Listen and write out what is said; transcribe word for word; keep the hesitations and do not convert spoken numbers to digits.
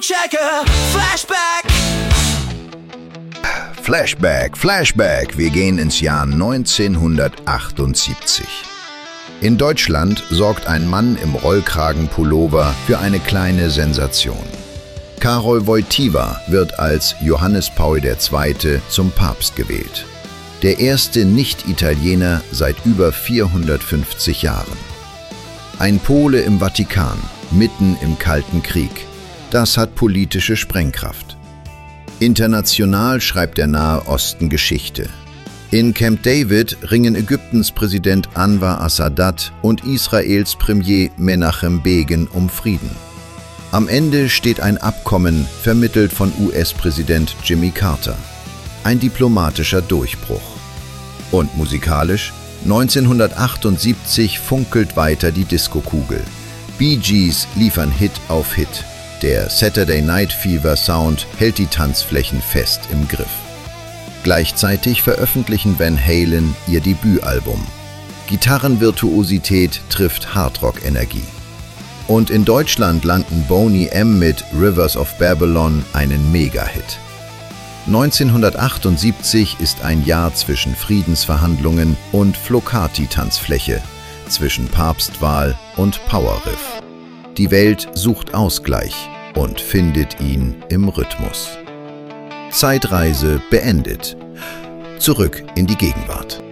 Soundchecker, Flashback. Flashback, Flashback, wir gehen ins Jahr neunzehnhundertachtundsiebzig. In Deutschland sorgt ein Mann im Rollkragenpullover für eine kleine Sensation. Karol Wojtyła wird als Johannes Paul der Zweite zum Papst gewählt. Der erste Nicht-Italiener seit über vierhundertfünfzig Jahren. Ein Pole im Vatikan, mitten im Kalten Krieg. Das hat politische Sprengkraft. International schreibt der Nahe Osten Geschichte. In Camp David ringen Ägyptens Präsident Anwar as-Sadat und Israels Premier Menachem Begin um Frieden. Am Ende steht ein Abkommen, vermittelt von U S-Präsident Jimmy Carter. Ein diplomatischer Durchbruch. Und musikalisch? neunzehnhundertachtundsiebzig funkelt weiter die Diskokugel. Bee Gees liefern Hit auf Hit. Der Saturday Night Fever Sound hält die Tanzflächen fest im Griff. Gleichzeitig veröffentlichen Van Halen ihr Debütalbum. Gitarrenvirtuosität trifft Hardrock-Energie. Und in Deutschland landen Boney M. mit Rivers of Babylon einen Mega-Hit. neunzehnhundertachtundsiebzig ist ein Jahr zwischen Friedensverhandlungen und Flocati-Tanzfläche, zwischen Papstwahl und Powerriff. Die Welt sucht Ausgleich und findet ihn im Rhythmus. Zeitreise beendet. Zurück in die Gegenwart.